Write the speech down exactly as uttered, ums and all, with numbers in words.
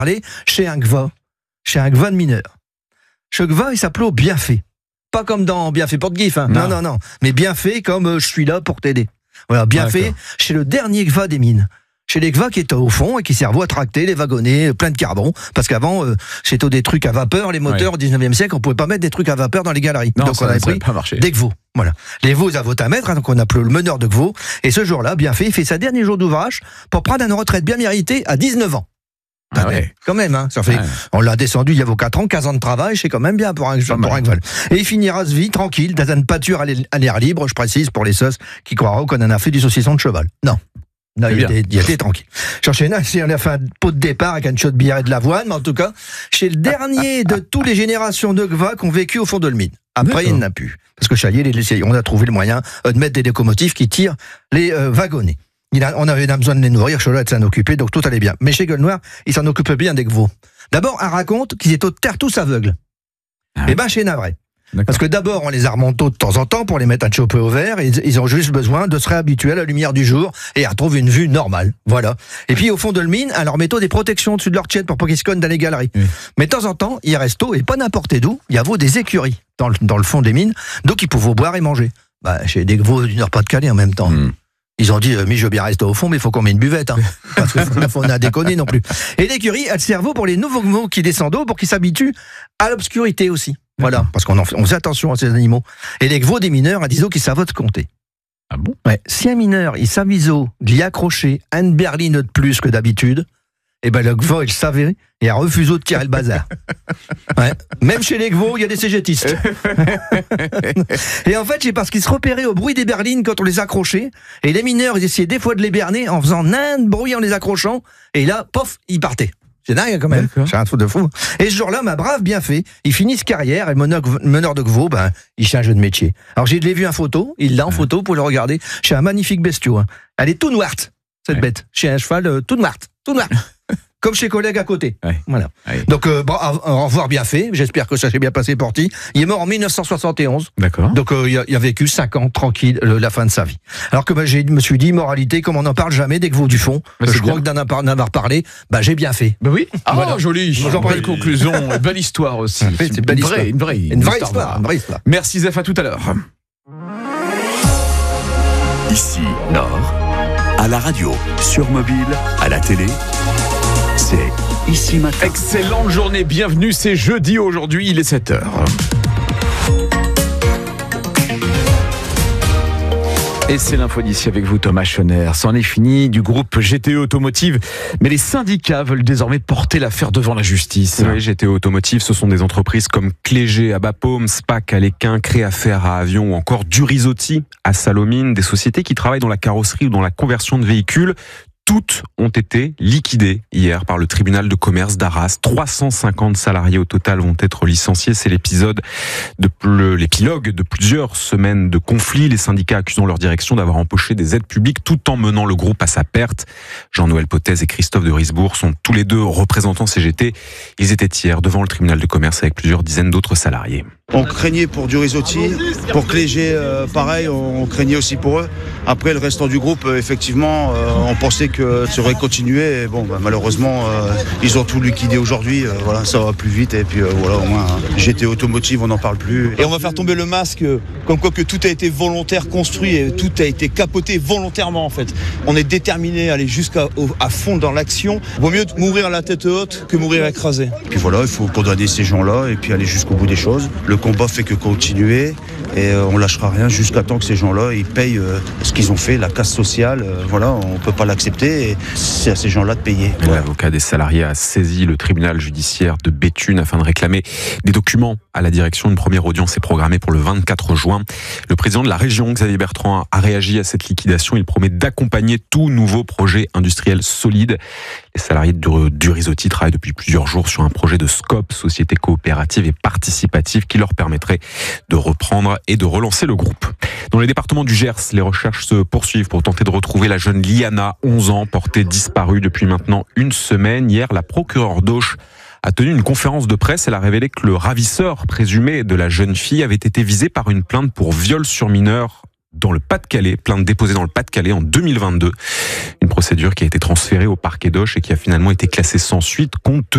aller chez un G V A, chez un G V A de mineur. Ce G V A, il s'appelait Bienfait. Pas comme dans Bienfait pour de Gif, hein. non. non, non, non. Mais Bienfait comme euh, je suis là pour t'aider. Voilà, Bienfait chez le dernier G V A des mines. Chez les G V A qui étaient au fond et qui servaient à tracter les wagonnets pleins de carbone. Parce qu'avant, euh, c'était des trucs à vapeur, les moteurs, ouais. Au dix-neuvième siècle, on pouvait pas mettre des trucs à vapeur dans les galeries. Non, donc ça, on avait ça pris pas marché. des G V O. Voilà. Les G V O à votamètre, hein, donc on appelait le meneur de G V O. Et ce jour-là, Bienfait, il fait sa dernier jour d'ouvrage pour prendre une retraite bien méritée à dix-neuf ans. Ah ouais. Quand même, hein. Ça fait, ouais. On l'a descendu il y a vos quatre ans, quinze ans de travail, c'est quand même bien pour un, pour un G V A. Et il finira sa vie tranquille, dans une pâture à l'air libre, je précise, pour les sauces qui croiront qu'on en a fait du saucisson de cheval. Non. Non, il était, il était tranquille. Cherchez là, on a fait un pot de départ avec un shot de bière et de l'avoine, mais en tout cas, chez le dernier de toutes les générations de G V A qui ont vécu au fond de le mine. Après, il n'a plus. Parce que Chalier, les, on a trouvé le moyen de mettre des locomotives qui tirent les euh, wagonnets. Il a, on avait besoin de les nourrir, Cholet s'en occupait, donc tout allait bien. Mais chez Gueule Noire, il s'en occupait bien des G V O. D'abord, on raconte qu'ils étaient au terre tous aveugles. Ah oui. Et ben, chez Navré. Parce que d'abord, on les a remontés de temps en temps pour les mettre à choper au vert, et ils ont juste besoin de se réhabituer à la lumière du jour et à retrouver une vue normale. Voilà. Et puis, au fond de le mine, à leur mettre des protections au-dessus de leur tchèque pour pas qu'ils se cognent dans les galeries. Oui. Mais de temps en temps, il reste eau, et pas n'importe d'où, il y a des écuries dans le, dans le fond des mines, donc ils pouvaient boire et manger. Bah, chez des G V O du Nord-Pas-de-Calais en même temps. Mm. Ils ont dit, euh, mais je veux bien rester au fond, mais il faut qu'on mette une buvette, hein. Parce qu'il faut a déconner non plus. Et l'écurie a le cerveau pour les nouveaux G V O qui descendent d'eau pour qu'ils s'habituent à l'obscurité aussi. Voilà, parce qu'on en fait, on faisait attention à ces animaux. Et les G V O des mineurs, disent qu'ils savent te compter. Ah bon? Ouais. Si un mineur, il s'avise d'y accrocher une berline de plus que d'habitude, et ben le G V O, il savait, et a refusé de tirer le bazar. Ouais. Même chez les G V O, il y a des cégétistes. Et en fait, c'est parce qu'ils se repéraient au bruit des berlines quand on les accrochait, et les mineurs, ils essayaient des fois de les berner en faisant un bruit en les accrochant, et là, pof, ils partaient. C'est dingue quand même, c'est un truc de fou. Et ce jour-là, ma brave Bienfait, il finit sa carrière, et le meneur, meneur de G V O, ben, il change de métier. Alors j'ai vu en photo, il l'a en photo pour le regarder, chez un magnifique bestiau. Hein. Elle est tout noirte, cette ouais. bête, chez un cheval, euh, tout noirte, tout noirte. Comme chez collègues à côté. Ouais. Voilà. Ouais. Donc, euh, bon, au revoir Bienfait. J'espère que ça s'est bien passé pour lui. Il est mort en mille neuf cent soixante et onze. D'accord. Donc, euh, il, a, il a vécu cinq ans tranquille, euh, la fin de sa vie. Alors que bah, je me suis dit, moralité, comme on n'en parle jamais, dès que vous du fond, bah, je crois bien. que d'en avoir parlé, bah, j'ai bien fait. Bah oui. Ah, voilà. Joli. Je vous en belle conclusion. Belle histoire aussi. Ouais, c'est une belle une histoire. Vraie, une vraie, une vraie histoire. histoire. Une vraie histoire. Merci Zef, à tout à l'heure. Ici, Nord, à la radio, sur mobile, à la télé. C'est Ici Matin. Excellente journée, bienvenue, c'est jeudi aujourd'hui, il est sept heures. Et c'est l'info d'ici avec vous, Thomas Schoner. C'en est fini du groupe G T E Automotive, mais les syndicats veulent désormais porter l'affaire devant la justice. Oui, G T E Automotive, ce sont des entreprises comme Clégé à Bapaume, Spac à Léquin, Créafer à Avion ou encore Durizotti à Salomine, des sociétés qui travaillent dans la carrosserie ou dans la conversion de véhicules. Toutes ont été liquidées hier par le tribunal de commerce d'Arras. trois cent cinquante salariés au total vont être licenciés. C'est l'épisode de l'épilogue de plusieurs semaines de conflits. Les syndicats accusant leur direction d'avoir empoché des aides publiques tout en menant le groupe à sa perte. Jean-Noël Potez et Christophe de Risbourg sont tous les deux représentants C G T. Ils étaient hier devant le tribunal de commerce avec plusieurs dizaines d'autres salariés. On craignait pour Durizotti, pour Clégé, euh, pareil, on, on craignait aussi pour eux. Après, le restant du groupe, euh, effectivement, euh, on pensait que ça aurait continué. Et bon, bah, malheureusement, euh, ils ont tout liquidé aujourd'hui. Euh, voilà, ça va plus vite. Et puis euh, voilà, au moins, hein, G T E Automotive, on n'en parle plus. Et on va faire tomber le masque, euh, comme quoi que tout a été volontaire, construit, et tout a été capoté volontairement en fait. On est déterminé à aller jusqu'à au, à fond dans l'action. Vaut mieux mourir la tête haute que mourir écrasé. Et puis voilà, il faut condamner ces gens-là et puis aller jusqu'au bout des choses. Le combat fait que continuer et euh, on lâchera rien jusqu'à temps que ces gens-là ils payent euh, ce qu'ils ont fait, la casse sociale. Euh, voilà, on peut pas l'accepter et c'est à ces gens-là de payer. Ouais. L'avocat des salariés a saisi le tribunal judiciaire de Béthune afin de réclamer des documents à la direction. Une première audience est programmée pour le vingt-quatre juin. Le président de la région, Xavier Bertrand, a réagi à cette liquidation. Il promet d'accompagner tout nouveau projet industriel solide. Les salariés de Durizotti travaillent depuis plusieurs jours sur un projet de SCOP, société coopérative et participative, qui leur permettrait de reprendre et de relancer le groupe. Dans les départements du Gers, les recherches se poursuivent pour tenter de retrouver la jeune Liana, onze ans, portée disparue depuis maintenant une semaine. Hier, la procureure d'Auch a tenu une conférence de presse. Elle a révélé que le ravisseur présumé de la jeune fille avait été visé par une plainte pour viol sur mineur dans le Pas-de-Calais, plainte déposée dans le Pas-de-Calais en deux mille vingt-deux. Une procédure qui a été transférée au parquet d'Auch et qui a finalement été classée sans suite compte